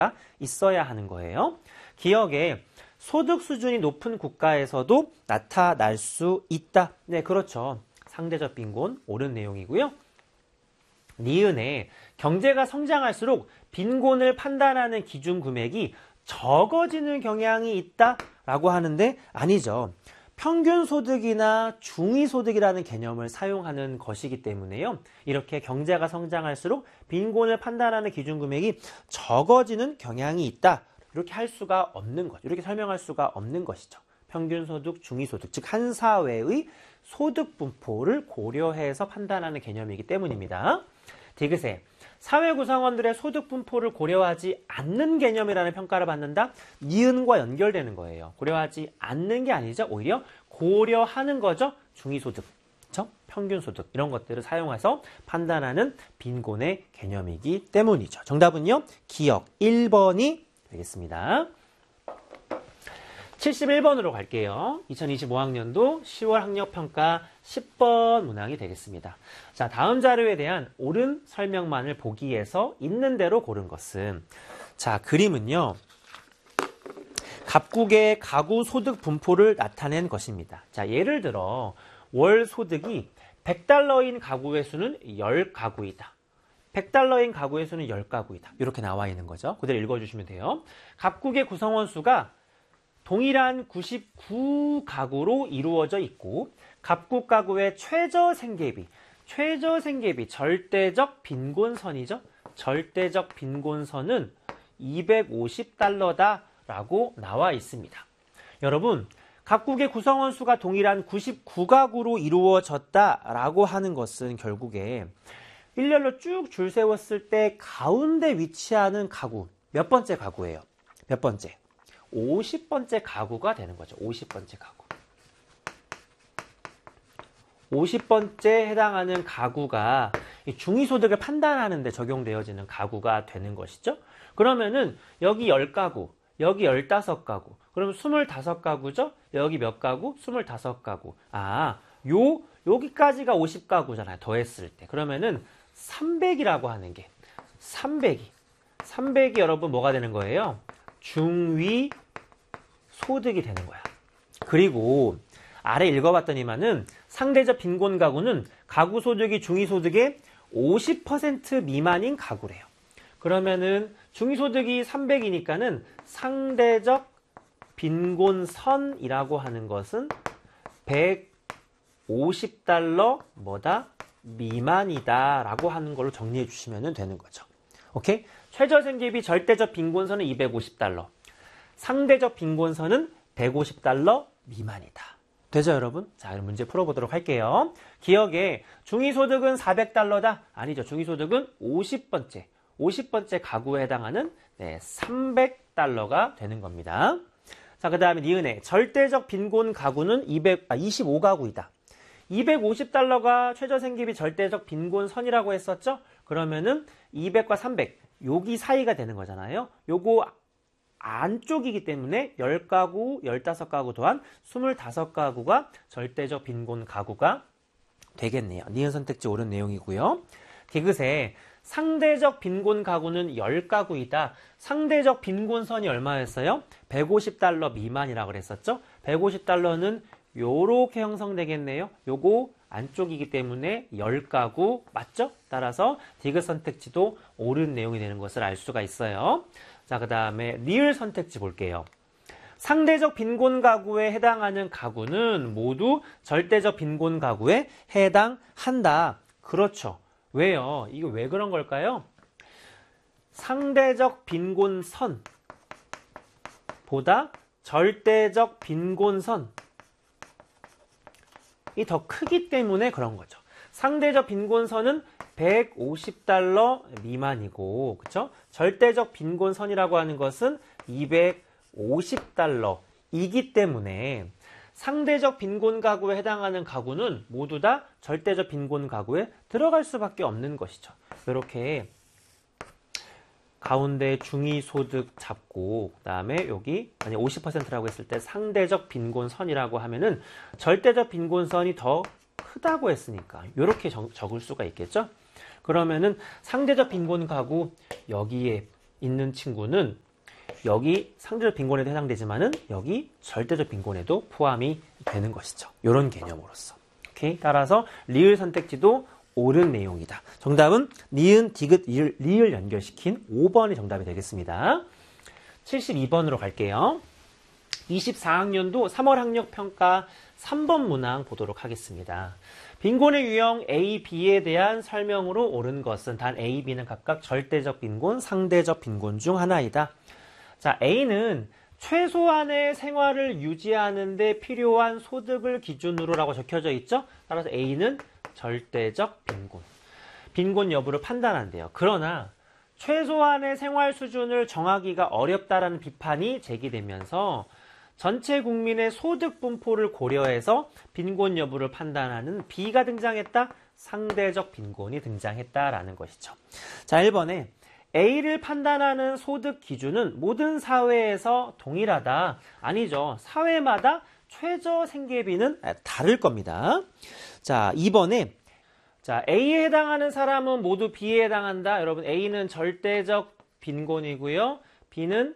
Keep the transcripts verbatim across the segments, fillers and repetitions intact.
있어야 하는 거예요. 기억에 소득 수준이 높은 국가에서도 나타날 수 있다. 네, 그렇죠. 상대적 빈곤 옳은 내용이고요. 니은에 경제가 성장할수록 빈곤을 판단하는 기준 금액이 적어지는 경향이 있다라고 하는데 아니죠. 평균 소득이나 중위 소득이라는 개념을 사용하는 것이기 때문에요. 이렇게 경제가 성장할수록 빈곤을 판단하는 기준 금액이 적어지는 경향이 있다. 이렇게 할 수가 없는 것, 이렇게 설명할 수가 없는 것이죠. 평균 소득, 중위 소득, 즉 한 사회의 소득 분포를 고려해서 판단하는 개념이기 때문입니다. 디귿에 사회 구성원들의 소득 분포를 고려하지 않는 개념이라는 평가를 받는다. 니은과 연결되는 거예요. 고려하지 않는 게 아니죠. 오히려 고려하는 거죠. 중위소득, 그렇죠? 평균소득 이런 것들을 사용해서 판단하는 빈곤의 개념이기 때문이죠. 정답은요. 기억 일 번이 되겠습니다. 칠십일 번으로 갈게요. 이천이십오 학년도 시월 학력평가 십 번 문항이 되겠습니다. 자, 다음 자료에 대한 옳은 설명만을 보기 위해서 있는 대로 고른 것은, 자, 그림은요. 각국의 가구 소득 분포를 나타낸 것입니다. 자, 예를 들어 월 소득이 백 달러인 가구의 수는 십 가구이다. 백 달러인 가구의 수는 십 가구이다. 이렇게 나와 있는 거죠. 그대로 읽어주시면 돼요. 각국의 구성원 수가 동일한 구십구 가구로 이루어져 있고 각국 가구의 최저 생계비, 최저 생계비 절대적 빈곤선이죠. 절대적 빈곤선은 이백오십 달러다라고 나와 있습니다. 여러분, 각국의 구성원 수가 동일한 구십구 가구로 이루어졌다라고 하는 것은 결국에 일렬로 쭉 줄 세웠을 때 가운데 위치하는 가구, 몇 번째 가구예요? 몇 번째? 오십 번째 가구가 되는 거죠. 오십 번째 가구. 오십 번째 해당하는 가구가 중위소득을 판단하는 데 적용되어지는 가구가 되는 것이죠. 그러면은 여기 십 가구, 여기 십오 가구, 그러면 이십오 가구죠? 여기 몇 가구? 이십오 가구. 아, 요, 여기까지가 오십 가구잖아요. 더했을 때. 그러면은 삼백이라고 하는 게, 삼백이. 삼백이 여러분 뭐가 되는 거예요? 중위 소득이 되는 거야. 그리고 아래 읽어봤더니만은 상대적 빈곤 가구는 가구 소득이 중위 소득의 오십 퍼센트 미만인 가구래요. 그러면은 중위 소득이 삼백이니까는 상대적 빈곤선이라고 하는 것은 백오십 달러 뭐다? 미만이다라고 하는 걸로 정리해 주시면 되는 거죠. 오케이? 최저 생계비 절대적 빈곤선은 이백오십 달러. 상대적 빈곤선은 백오십 달러 미만이다. 되죠, 여러분? 자, 그럼 문제 풀어보도록 할게요. 기억에 중위소득은 사백 달러다. 아니죠. 중위소득은 오십 번째. 오십 번째 가구에 해당하는 네, 삼백 달러가 되는 겁니다. 자, 그 다음에 니은에 절대적 빈곤 가구는 이백, 아, 이십오 가구이다. 이백오십 달러가 최저생계비 절대적 빈곤선이라고 했었죠? 그러면은 이백과 삼백, 여기 사이가 되는 거잖아요. 요거 안쪽이기 때문에 십 가구, 십오 가구 또한 이십오 가구가 절대적 빈곤 가구가 되겠네요. 니은 선택지 옳은 내용이고요. 디귿에 상대적 빈곤 가구는 십 가구이다. 상대적 빈곤선이 얼마였어요? 백오십 달러 미만이라고 그랬었죠? 백오십 달러는 요렇게 형성되겠네요. 요거 안쪽이기 때문에 십 가구 맞죠? 따라서 디귿 선택지도 옳은 내용이 되는 것을 알 수가 있어요. 자, 그 다음에 리을 선택지 볼게요. 상대적 빈곤 가구에 해당하는 가구는 모두 절대적 빈곤 가구에 해당한다. 그렇죠. 왜요? 이거 왜 그런 걸까요? 상대적 빈곤선보다 절대적 빈곤선이 더 크기 때문에 그런 거죠. 상대적 빈곤선은 백오십 달러 미만이고, 그쵸? 절대적 빈곤선이라고 하는 것은 이백오십 달러이기 때문에 상대적 빈곤 가구에 해당하는 가구는 모두 다 절대적 빈곤 가구에 들어갈 수밖에 없는 것이죠. 이렇게 가운데 중위소득 잡고 그 다음에 여기 만약 오십 퍼센트라고 했을 때 상대적 빈곤선이라고 하면은 절대적 빈곤선이 더 크다고 했으니까 이렇게 적, 적을 수가 있겠죠. 그러면은 상대적 빈곤 가구 여기에 있는 친구는 여기 상대적 빈곤에도 해당되지만은 여기 절대적 빈곤에도 포함이 되는 것이죠. 이런 개념으로서. 오케이? 따라서 리을 선택지도 옳은 내용이다. 정답은 니은, 디귿, 리을, 리을 연결시킨 오 번이 정답이 되겠습니다. 칠십이 번으로 갈게요. 이십사 학년도 삼월 학력평가 삼 번 문항 보도록 하겠습니다. 빈곤의 유형 A, B에 대한 설명으로 옳은 것은 단 A, B는 각각 절대적 빈곤, 상대적 빈곤 중 하나이다. 자, A는 최소한의 생활을 유지하는 데 필요한 소득을 기준으로라고 적혀져 있죠. 따라서 A는 절대적 빈곤. 빈곤 여부를 판단한대요. 그러나 최소한의 생활 수준을 정하기가 어렵다라는 비판이 제기되면서 전체 국민의 소득 분포를 고려해서 빈곤 여부를 판단하는 B가 등장했다. 상대적 빈곤이 등장했다라는 것이죠. 자, 일 번에 A를 판단하는 소득 기준은 모든 사회에서 동일하다. 아니죠. 사회마다 최저 생계비는 다를 겁니다. 자, 이 번에 자, A에 해당하는 사람은 모두 B에 해당한다. 여러분, A는 절대적 빈곤이고요. B는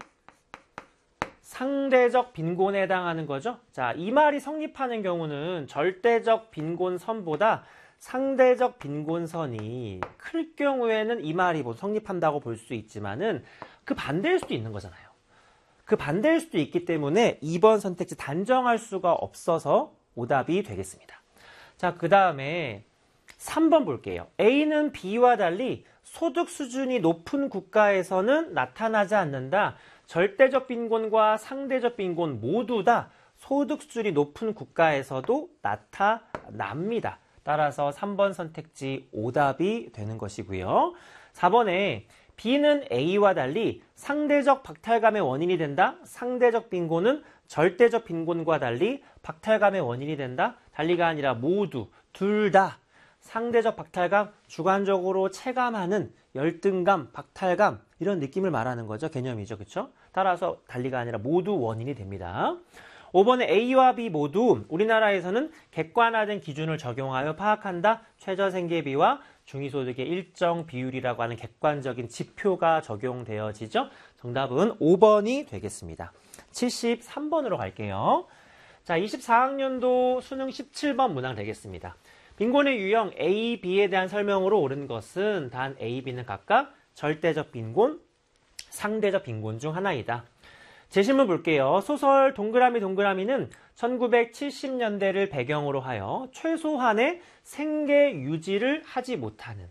상대적 빈곤에 해당하는 거죠. 자, 이 말이 성립하는 경우는 절대적 빈곤선보다 상대적 빈곤선이 클 경우에는 이 말이 뭐 성립한다고 볼 수 있지만은 그 반대일 수도 있는 거잖아요. 그 반대일 수도 있기 때문에 이 번 선택지 단정할 수가 없어서 오답이 되겠습니다. 자, 그 다음에 삼 번 볼게요. A는 B와 달리 소득 수준이 높은 국가에서는 나타나지 않는다. 절대적 빈곤과 상대적 빈곤 모두 다 소득 수준이 높은 국가에서도 나타납니다. 따라서 삼 번 선택지 오답이 되는 것이고요. 사 번에 B는 A와 달리 상대적 박탈감의 원인이 된다. 상대적 빈곤은 절대적 빈곤과 달리 박탈감의 원인이 된다. 달리가 아니라 모두, 둘 다 상대적 박탈감, 주관적으로 체감하는 열등감, 박탈감 이런 느낌을 말하는 거죠. 개념이죠. 그렇죠? 따라서 달리가 아니라 모두 원인이 됩니다. 오 번에 A와 B 모두 우리나라에서는 객관화된 기준을 적용하여 파악한다. 최저생계비와 중위소득의 일정 비율이라고 하는 객관적인 지표가 적용되어지죠. 정답은 오 번이 되겠습니다. 칠십삼 번으로 갈게요. 자, 이십사 학년도 수능 십칠 번 문항 되겠습니다. 빈곤의 유형 A, B에 대한 설명으로 옳은 것은 단 A, B는 각각 절대적 빈곤, 상대적 빈곤 중 하나이다. 제시문 볼게요. 소설 동그라미 동그라미는 천구백칠십 년대를 배경으로 하여 최소한의 생계 유지를 하지 못하는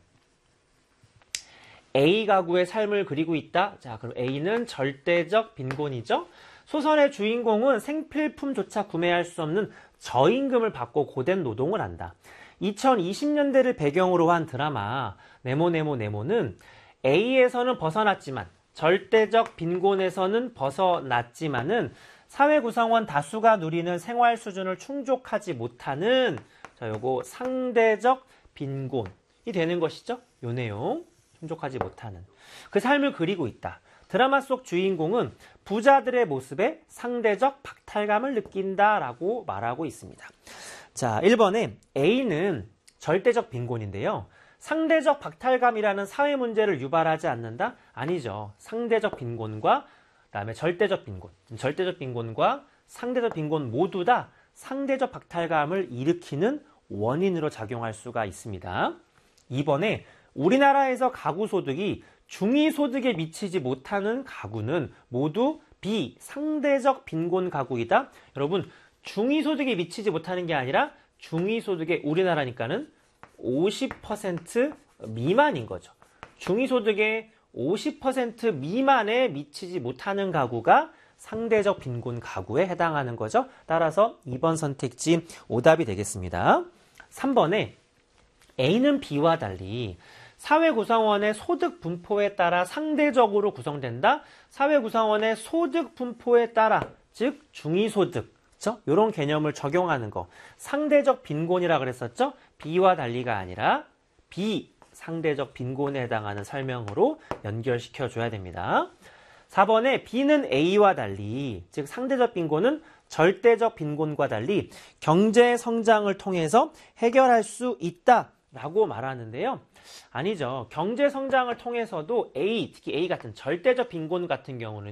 A 가구의 삶을 그리고 있다. 자, 그럼 A는 절대적 빈곤이죠. 소설의 주인공은 생필품조차 구매할 수 없는 저임금을 받고 고된 노동을 한다. 이천이십 년대를 배경으로 한 드라마 네모네모 네모는 A에서는 벗어났지만 절대적 빈곤에서는 벗어났지만은 사회 구성원 다수가 누리는 생활 수준을 충족하지 못하는 자, 요거 상대적 빈곤이 되는 것이죠. 요 내용 충족하지 못하는 그 삶을 그리고 있다. 드라마 속 주인공은 부자들의 모습에 상대적 박탈감을 느낀다라고 말하고 있습니다. 자, 일 번에 A는 절대적 빈곤인데요. 상대적 박탈감이라는 사회 문제를 유발하지 않는다? 아니죠. 상대적 빈곤과 그다음에 절대적 빈곤, 절대적 빈곤과 상대적 빈곤 모두 다 상대적 박탈감을 일으키는 원인으로 작용할 수가 있습니다. 이 번에 우리나라에서 가구 소득이 중위소득에 미치지 못하는 가구는 모두 비상대적 빈곤 가구이다. 여러분, 중위소득에 미치지 못하는 게 아니라 중위소득의 우리나라니까는 오십 퍼센트 미만인 거죠. 중위소득의 오십 퍼센트 미만에 미치지 못하는 가구가 상대적 빈곤 가구에 해당하는 거죠. 따라서 이 번 선택지 오답이 되겠습니다. 삼 번에 A는 B와 달리 사회 구성원의 소득 분포에 따라 상대적으로 구성된다. 사회 구성원의 소득 분포에 따라, 즉 중위소득, 그렇죠? 이런 개념을 적용하는 거. 상대적 빈곤이라 그랬었죠? B와 달리가 아니라 비상대적 빈곤에 해당하는 설명으로 연결시켜 줘야 됩니다. 사 번에 B는 A와 달리, 즉 상대적 빈곤은 절대적 빈곤과 달리 경제 성장을 통해서 해결할 수 있다 라고 말하는데요. 아니죠. 경제 성장을 통해서도 A, 특히 A 같은 절대적 빈곤 같은 경우는